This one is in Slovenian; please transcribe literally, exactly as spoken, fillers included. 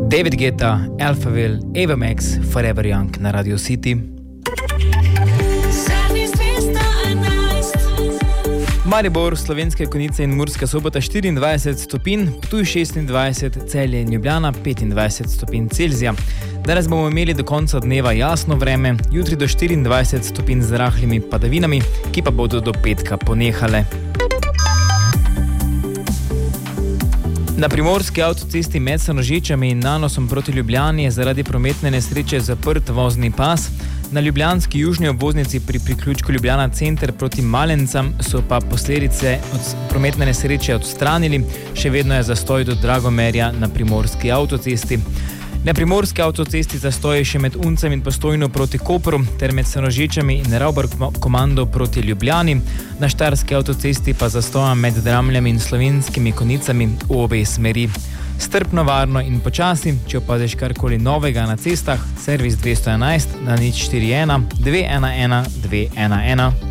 David Guetta, Alphaville, Ava Max, Forever Young na Radio City. Maribor, Slovenske Konjice in Murska Sobota štiriindvajset stopinj, Ptuj šestindvajset, Celje in Ljubljana petindvajset stopinj Celzija. Danes bomo imeli do konca dneva jasno vreme, jutri do štiriindvajset stopinj z rahlimi padavinami, ki pa bodo do petka ponehale. Na primorski avtocesti med Senožečami in Nanosom proti Ljubljani je zaradi prometne nesreče zaprt vozni pas. Na ljubljanski južni obvoznici pri priključku Ljubljana center proti Malencam so pa posledice od prometne nesreče odstranili, še vedno je zastoj do Dragomerja na primorski avtocesti. Na primorski avtocesti zastoj je še med Uncem in Postojno proti Kopru ter med Senožečami in Ravbar komando proti Ljubljani. Na štajerski avtocesti pa zastoja med Dramljami in Slovenskimi Konjicami v obe smeri. Strpno, varno in počasi, če opaziš karkoli novega na cestah, servis dvesto enajst na nič štiri ena dve ena ena dve ena ena.